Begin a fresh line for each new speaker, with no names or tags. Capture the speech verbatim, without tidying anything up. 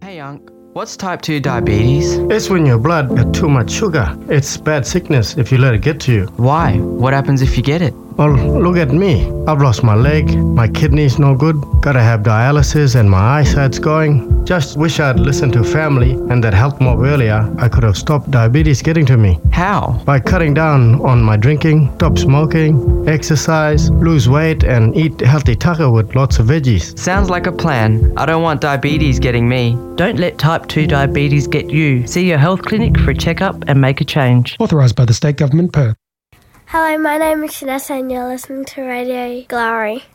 Hey, Unc, what's type two diabetes?
It's when your blood got too much sugar. It's bad sickness if you let it get to you.
Why? What happens if you get it?
Well, look at me. I've lost my leg, my kidney's no good, gotta have dialysis and my eyesight's going. Just wish I'd listened to family and that health mob earlier. I could have stopped diabetes getting to me.
How?
By cutting down on my drinking, stop smoking, exercise, lose weight and eat healthy tucker with lots of veggies.
Sounds like a plan. I don't want diabetes getting me.
Don't let type two diabetes get you. See your health clinic for a checkup and make a change.
Authorised by the State Government, Perth.
Hello, my name is Shanessa and you're listening to Radio Glory.